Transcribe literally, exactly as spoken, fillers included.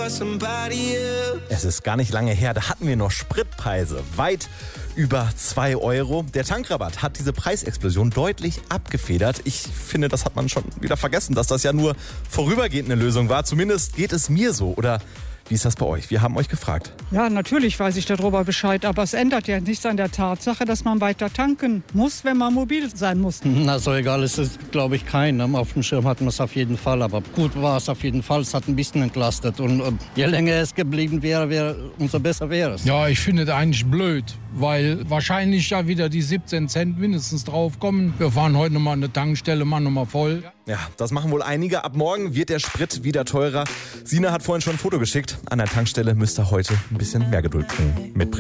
Es ist gar nicht lange her, da hatten wir noch Spritpreise weit über zwei Euro. Der Tankrabatt hat diese Preisexplosion deutlich abgefedert. Ich finde, das hat man schon wieder vergessen, dass das ja nur vorübergehend eine Lösung war. Zumindest geht es mir so. Oder wie ist das bei euch? Wir haben euch gefragt. Ja, natürlich weiß ich darüber Bescheid, aber es ändert ja nichts an der Tatsache, dass man weiter tanken muss, wenn man mobil sein muss. Na, so egal ist es, glaube ich, keinem. Auf dem Schirm hatten wir es auf jeden Fall, aber gut war es auf jeden Fall. Es hat ein bisschen entlastet und äh, je länger es geblieben wäre, wäre, umso besser wäre es. Ja, ich finde es eigentlich blöd, weil wahrscheinlich ja wieder die siebzehn Cent mindestens draufkommen. Wir fahren heute nochmal an eine Tankstelle, machen nochmal voll. Ja, das machen wohl einige. Ab morgen wird der Sprit wieder teurer. Sina hat vorhin schon ein Foto geschickt. An der Tankstelle müsst ihr heute ein bisschen mehr Geduld mitbringen.